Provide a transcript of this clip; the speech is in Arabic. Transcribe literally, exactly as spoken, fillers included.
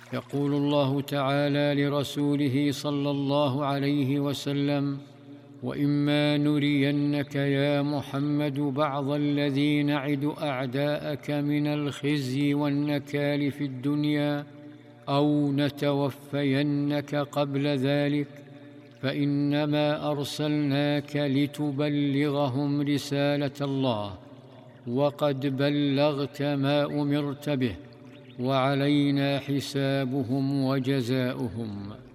يقول الله تعالى لرسوله صلى الله عليه وسلم: وإما نرينك يا محمد بعض الذي نعد أعداءك من الخزي والنكال في الدنيا أو نتوفينك قبل ذلك فإنما أرسلناك لتبلغهم رسالة الله، وقد بلغت ما أمرت به، وعلينا حسابهم وجزاؤهم.